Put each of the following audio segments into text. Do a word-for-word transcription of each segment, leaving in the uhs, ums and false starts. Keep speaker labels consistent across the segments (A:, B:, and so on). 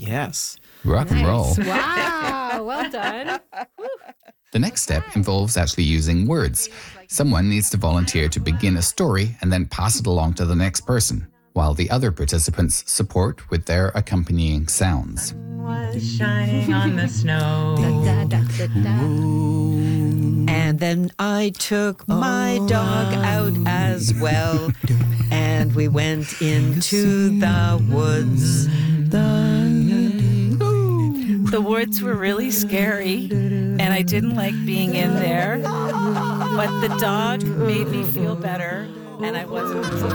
A: Yes.
B: Rock and roll.
C: Nice. Wow, well done.
B: The next step involves actually using words. Someone needs to volunteer to begin a story and then pass it along to the next person, while the other participants support with their accompanying sounds.
D: Was shining on the snow.
C: Da, da, da, da.
E: And then I took my dog out as well, and we went into the woods.
F: The woods were really scary, and I didn't like being in there. But the dog made me feel better, and I wasn't so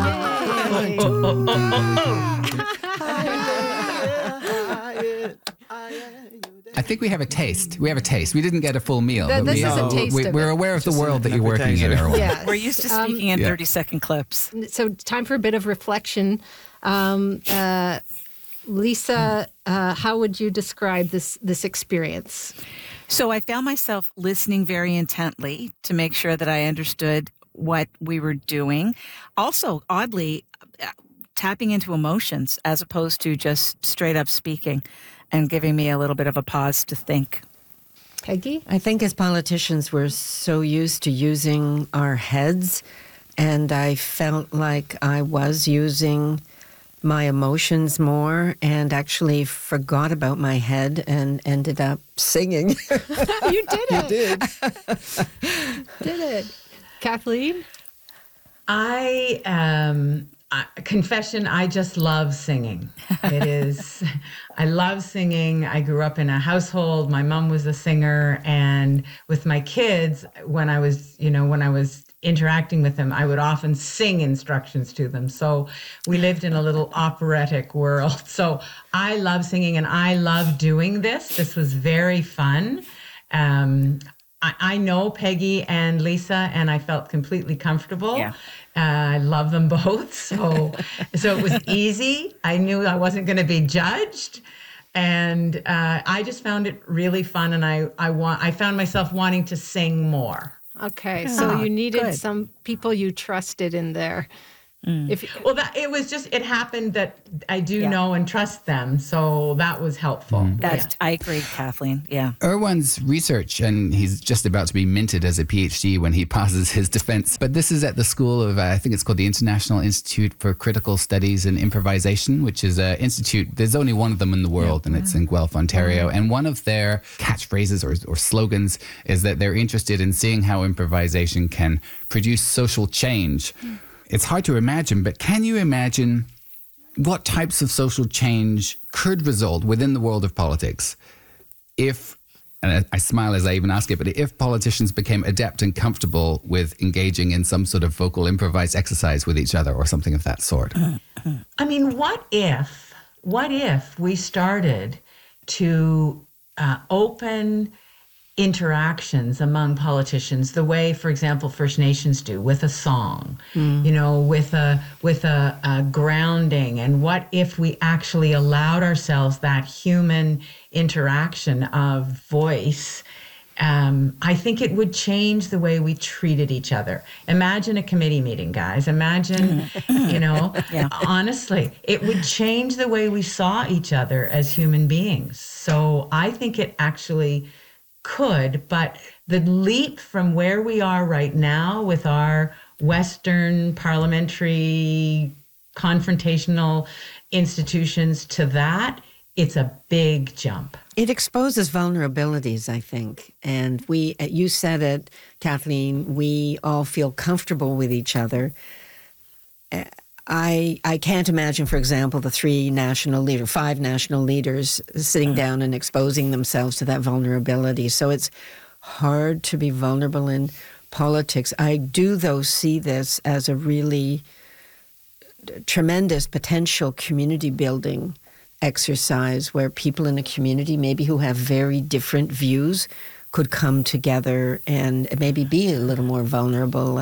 B: I think we have a taste. We have a taste. We didn't get a full meal.
C: Th-
B: but
C: this
B: we,
C: is a taste
B: we,
C: of
B: We're
C: it.
B: aware of the
A: Just
B: world
A: an
B: that you're working in,
A: appetizer.
B: Erwin.
C: Yes.
F: We're used to speaking in
B: Yeah.
F: thirty-second clips.
C: So time for a bit of reflection. Um, uh, Lisa, uh, how would you describe this this experience?
F: So I found myself listening very intently to make sure that I understood what we were doing. Also, oddly, uh, tapping into emotions as opposed to just straight up speaking and giving me a little bit of a pause to think.
C: Peggy?
E: I think as politicians, we're so used to using our heads, and I felt like I was using my emotions more and actually forgot about my head and ended up singing.
C: You did it.
A: You did.
C: Did it. Kathleen?
D: I um I, confession, I just love singing. It is, I love singing. I grew up in a household. My mom was a singer, and with my kids, when I was, you know, when I was interacting with them, I would often sing instructions to them. So we lived in a little operatic world. So I love singing, and I love doing this. This was very fun. Um, I, I know Peggy and Lisa, and I felt completely comfortable.
F: Yeah.
D: Uh, I love them both. So, so it was easy. I knew I wasn't going to be judged. And uh, I just found it really fun. And I, I want, I found myself wanting to sing more.
C: Okay, so
F: Ah,
C: you needed
F: good.
C: some people you trusted in there. If
D: Well, that it was just, it happened that I do
F: Yeah.
D: know and trust them. So that was helpful.
F: That's
D: Yeah.
F: I agree, Kathleen. Yeah.
B: Erwan's research, and he's just about to be minted as a PhD when he passes his defense. But this is at the school of, uh, I think it's called the International Institute for Critical Studies and Improvisation, which is an institute. There's only one of them in the world, and it's in Guelph, Ontario. And one of their catchphrases or, or slogans is that they're interested in seeing how improvisation can produce social change. It's hard to imagine, but can you imagine what types of social change could result within the world of politics if, and I, I smile as I even ask it, but if politicians became adept and comfortable with engaging in some sort of vocal improvised exercise with each other or something of that sort?
D: I mean, what if, what if we started to uh, open interactions among politicians the way, for example, First Nations do with a song, you know, with a with a, a grounding? And what if we actually allowed ourselves that human interaction of voice? Um, I think it would change the way we treated each other. Imagine a committee meeting, guys. Imagine, you know,
F: Yeah.
D: honestly, it would change the way we saw each other as human beings. So I think it actually could, but the leap from where we are right now with our Western parliamentary confrontational institutions to that, it's a big jump.
E: It exposes vulnerabilities, I think. And we, you said it, Kathleen, we all feel comfortable with each other. Uh, I I can't imagine, for example, the three national leaders, five national leaders sitting down and exposing themselves to that vulnerability. So it's hard to be vulnerable in politics. I do, though, see this as a really tremendous potential community building exercise where people in a community maybe who have very different views could come together and maybe be a little more vulnerable